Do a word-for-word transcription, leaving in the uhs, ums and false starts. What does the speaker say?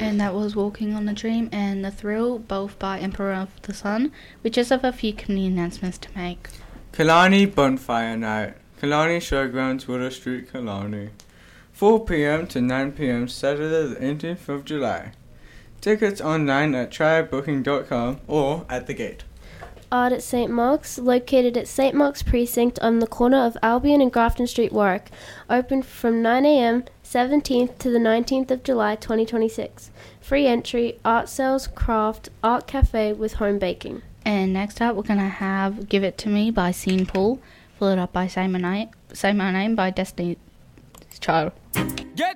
And that was Walking on a Dream and The Thrill, both by Emperor of the Sun. We just have a few community announcements to make. Killarney Bonfire Night, Killarney Showgrounds, Willow Street, Killarney. four p.m. to nine p.m. Saturday the eighteenth of July. Tickets online at try booking dot com or at the gate. Art at Saint Mark's, located at Saint Mark's Precinct on the corner of Albion and Grafton Street, Warwick. Open from nine a.m. seventeenth to the nineteenth of July twenty twenty-six. Free entry, art sales, craft, art cafe with home baking. And next up, we're going to have Give It To Me by Scene Pool, followed up by Say My Name, Say My Name by Destiny's Child. Get